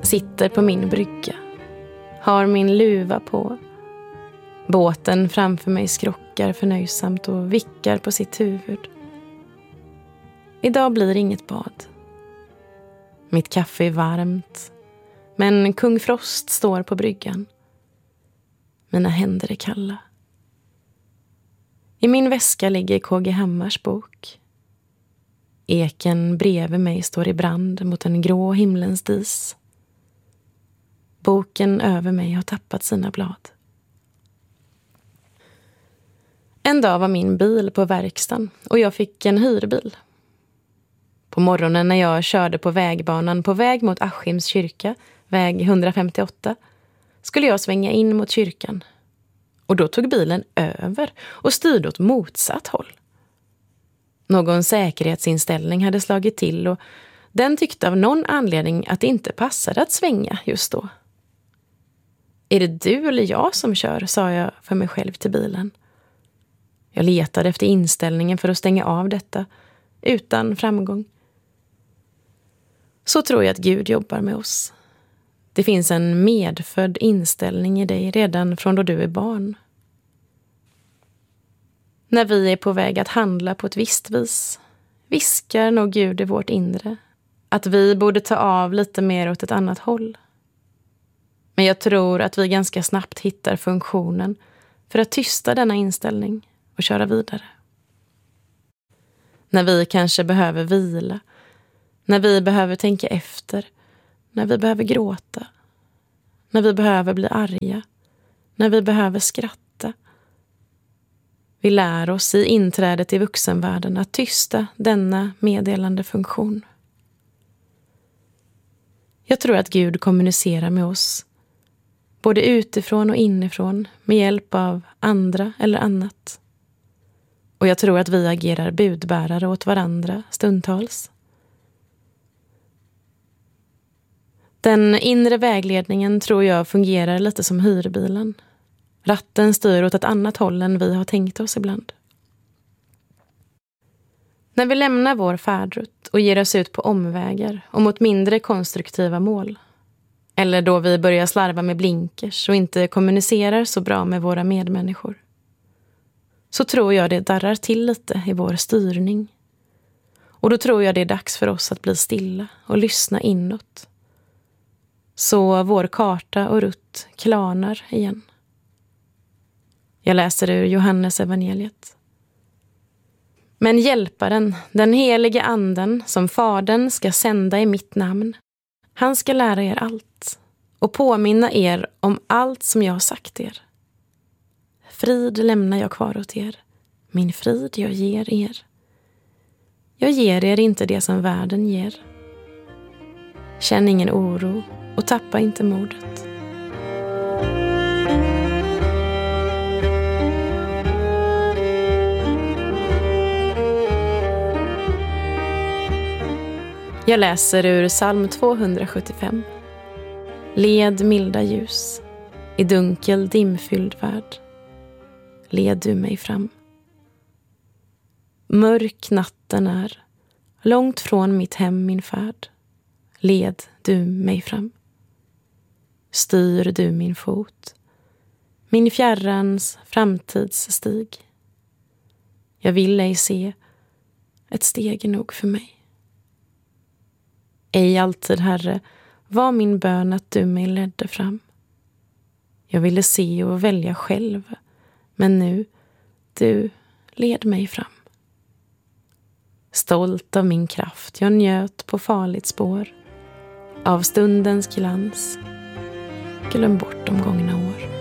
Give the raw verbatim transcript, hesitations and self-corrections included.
sitter på min brygga, har min luva på. Båten framför mig skrockar förnöjsamt och vickar på sitt huvud. Idag blir inget bad. Mitt kaffe är varmt, men kung Frost står på bryggan. Mina händer är kalla. I min väska ligger K G Hammars bok. Eken bredvid mig står i brand mot en grå himlens dis. Boken över mig har tappat sina blad. En dag var min bil på verkstaden och jag fick en hyrbil. På morgonen när jag körde på vägbanan på väg mot Askims kyrka, väg etthundrafemtioåtta, skulle jag svänga in mot kyrkan. Och då tog bilen över och styrde åt motsatt håll. Någon säkerhetsinställning hade slagit till och den tyckte av någon anledning att det inte passade att svänga just då. Är det du eller jag som kör, sa jag för mig själv till bilen. Jag letade efter inställningen för att stänga av detta, utan framgång. Så tror jag att Gud jobbar med oss. Det finns en medfödd inställning i dig redan från då du är barn. När vi är på väg att handla på ett visst vis, viskar nog Gud i vårt inre att vi borde ta av lite mer åt ett annat håll. Men jag tror att vi ganska snabbt hittar funktionen för att tysta denna inställning och köra vidare. När vi kanske behöver vila, när vi behöver tänka efter, när vi behöver gråta, när vi behöver bli arga, när vi behöver skratta. Vi lär oss i inträdet i vuxenvärlden att tysta denna meddelande funktion. Jag tror att Gud kommunicerar med oss, både utifrån och inifrån, med hjälp av andra eller annat. Och jag tror att vi agerar budbärare åt varandra stundtals. Den inre vägledningen tror jag fungerar lite som hyrbilen. Ratten styr åt ett annat håll än vi har tänkt oss ibland. När vi lämnar vår färdrutt och ger oss ut på omvägar och mot mindre konstruktiva mål, eller då vi börjar slarva med blinkers och inte kommunicerar så bra med våra medmänniskor, så tror jag det darrar till lite i vår styrning. Och då tror jag det är dags för oss att bli stilla och lyssna inåt. Så vår karta och rutt klarnar igen. Jag läser ur Johannes evangeliet. Men hjälparen, den helige anden som fadern ska sända i mitt namn, han ska lära er allt och påminna er om allt som jag har sagt er. Frid lämnar jag kvar åt er, min frid jag ger er. Jag ger er inte det som världen ger. Känn ingen oro och tappa inte modet. Jag läser ur psalm tvåhundrasjuttiofem. Led milda ljus, i dunkel dimfylld värld. Led du mig fram. Mörk natten är, långt från mitt hem min färd. Led du mig fram. Styr du min fot, min fjärrans framtidsstig. Jag vill ej se, ett steg är nog för mig. Ej alltid, Herre, var min bön att du mig ledde fram. Jag ville se och välja själv, men nu, du led mig fram. Stolt av min kraft, jag njöt på farligt spår. Av stundens glans, glöm bort de gångna år.